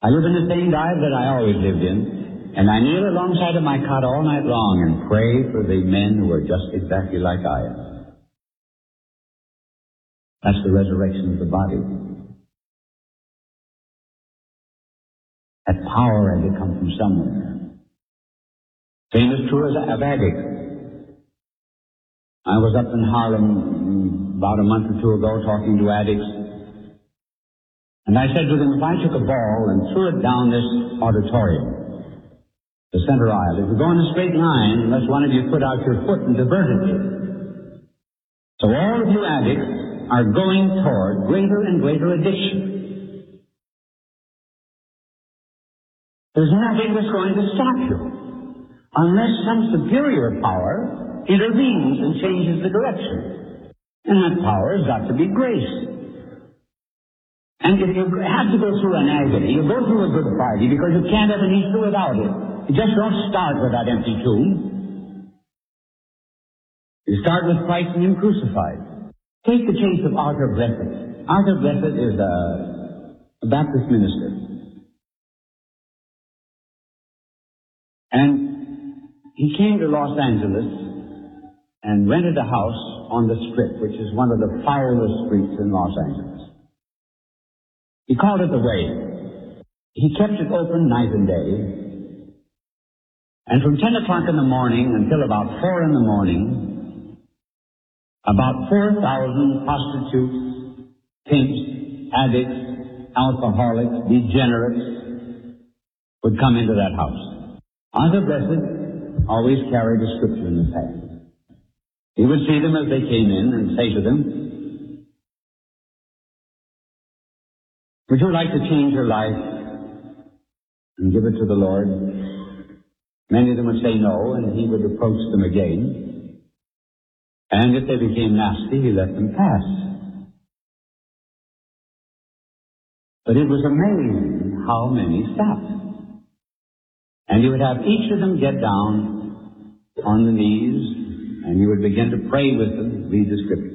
I live in the same dive that I always lived in, and I kneel alongside of my cot all night long and pray for the men who are just exactly like I am. That's the resurrection of the body. That power had to come from somewhere. Same is true of addicts. I was up in Harlem about a month or two ago talking to addicts, and I said to them, if I took a ball and threw it down this auditorium, the center aisle, it would go in a straight line unless one of you put out your foot and diverted it. So all of you addicts are going toward greater and greater addiction. There's nothing that's going to stop you unless some superior power intervenes and changes the direction. And that power has got to be grace. And if you have to go through an agony, you go through a good party because you can't have an Easter without it. You just don't start with that empty tomb. You start with Christ and Him crucified. Take the case of Arthur Blessitt. Arthur Blessitt is a Baptist minister. And he came to Los Angeles and rented a house on the Strip, which is one of the foulest streets in Los Angeles. He called it the Way. He kept it open night and day. And from 10 o'clock in the morning until about 4 in the morning, about 4,000 prostitutes, pimps, addicts, alcoholics, degenerates would come into that house. Arthur Blessitt always carried a scripture in his hand. He would see them as they came in and say to them, would you like to change your life and give it to the Lord? Many of them would say no, and he would approach them again. And if they became nasty, he let them pass. But it was amazing how many stopped. And he would have each of them get down on the knees, and he would begin to pray with them, read the scripture.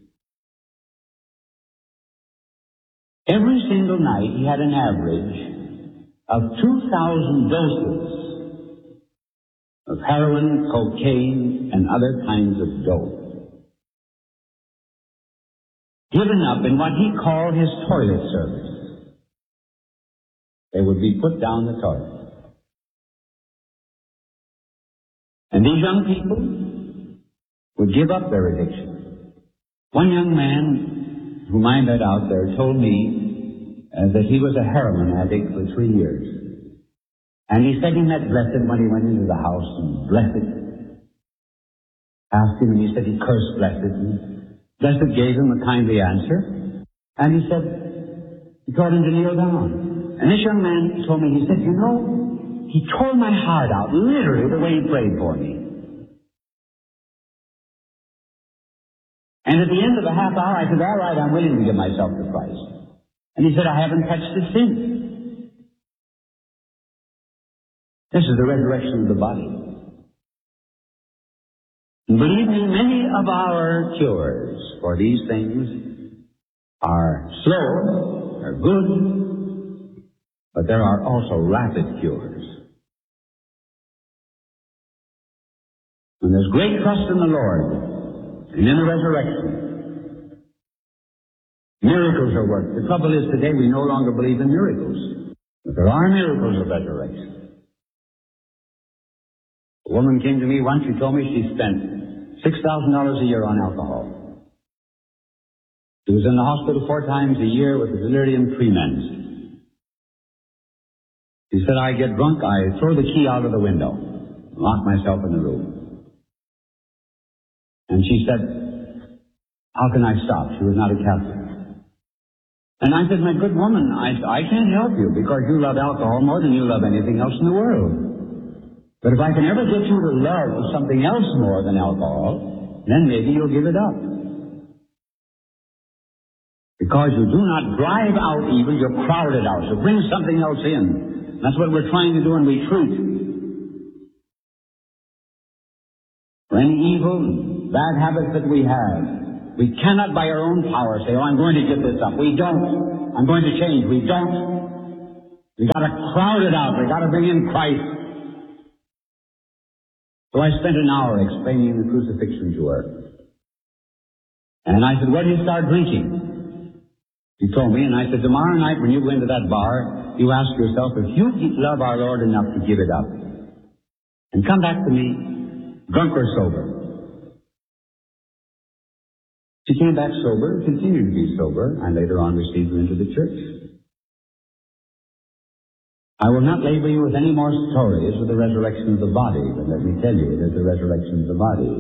Every single night he had an average of 2,000 doses of heroin, cocaine, and other kinds of dope, given up in what he called his toilet service. They would be put down the toilet. And these young people would give up their addiction. One young man whom I met out there told me that he was a heroin addict for 3 years. And he said he met Blessitt when he went into the house, and Blessitt asked him, and he said he cursed Blessitt, and Blessitt gave him a kindly answer, and he said, he told him to kneel down. And this young man told me, he said, you know, he tore my heart out, literally, the way he prayed for me. And at the end of a half hour, I said, all right, I'm willing to give myself to Christ. And he said, I haven't touched a sin. This is the resurrection of the body. And believe me, many of our cures for these things are slow, are good, but there are also rapid cures. And there's great trust in the Lord and in the resurrection. Miracles are worked. The trouble is today we no longer believe in miracles. But there are miracles of resurrection. A woman came to me once, she told me she spent $6,000 a year on alcohol. She was in the hospital 4 times a year with delirium tremens. She said, I get drunk, I throw the key out of the window, lock myself in the room. And she said, how can I stop? She was not a Catholic. And I said, my good woman, I can't help you because you love alcohol more than you love anything else in the world. But if I can ever get you to love something else more than alcohol, then maybe you'll give it up. Because you do not drive out evil, you crowd it out. So bring something else in. That's what we're trying to do in retreat. For any evil, bad habits that we have, we cannot by our own power say, oh, I'm going to give this up. We don't. I'm going to change. We don't. We got to crowd it out. We got to bring in Christ. So I spent an hour explaining the crucifixion to her. And I said, "Where do you start drinking?" She told me, and I said, "Tomorrow night when you go into that bar, you ask yourself if you love our Lord enough to give it up. And come back to me, drunk or sober." She came back sober, continued to be sober, and later on received her into the church. I will not labor you with any more stories of the resurrection of the body, but let me tell you, there's the resurrection of the body.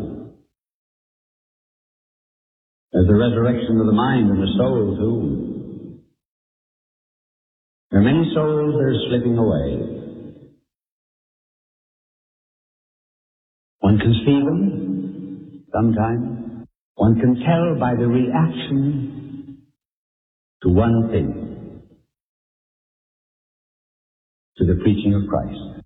There's the resurrection of the mind and the soul, too. There are many souls that are slipping away. One can see them sometimes. One can tell by the reaction to one thing, to the preaching of Christ.